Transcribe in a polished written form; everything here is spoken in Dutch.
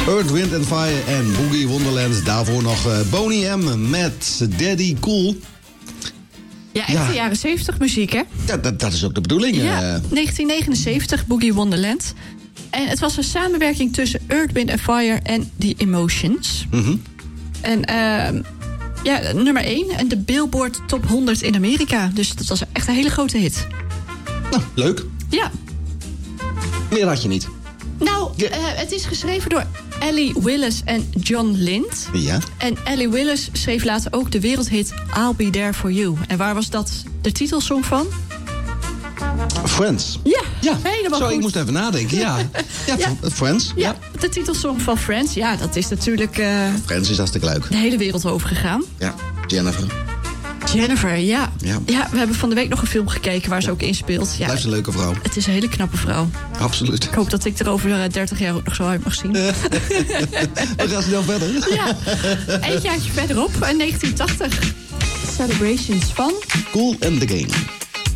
Earth, Wind and Fire en Boogie Wonderland. Daarvoor nog Boney M met Daddy Cool. Ja, echt de jaren 70 muziek, hè? Ja, dat is ook de bedoeling. Ja, 1979, Boogie Wonderland. En het was een samenwerking tussen Earth, Wind and Fire en The Emotions. Mm-hmm. En nummer 1 en de Billboard Top 100 in Amerika. Dus dat was echt een hele grote hit. Nou, leuk. Ja. Meer had je niet. Nou, het is geschreven door Ellie Willis en John Lind. Ja. En Ellie Willis schreef later ook de wereldhit I'll Be There For You. En waar was dat de titelsong van? Friends. Ja, helemaal goed. Ik moest even nadenken. Ja, Friends. Ja, de titelsong van Friends. Ja, dat is natuurlijk Friends is hartstikke leuk. de hele wereld overgegaan. Ja, Jennifer, ja. Ja, we hebben van de week nog een film gekeken waar ze ook in speelt. Ja, blijft een leuke vrouw. Het is een hele knappe vrouw. Absoluut. Ik hoop dat ik er over 30 jaar ook nog zo uit mag zien. We gaan snel verder. Ja, een jaartje verderop, in 1980. Celebrations van Cool and the Gang.